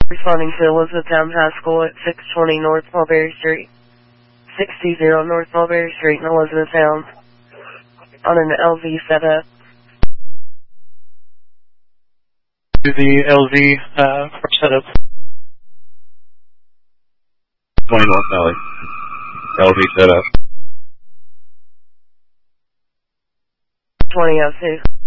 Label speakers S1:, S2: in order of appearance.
S1: Responding to Elizabethtown High School at 620 North Mulberry Street. 620 North Mulberry Street in Elizabethtown. On an LZ setup.
S2: To the LZ for setup.
S3: 20 North Valley. LZ setup.
S1: 2002.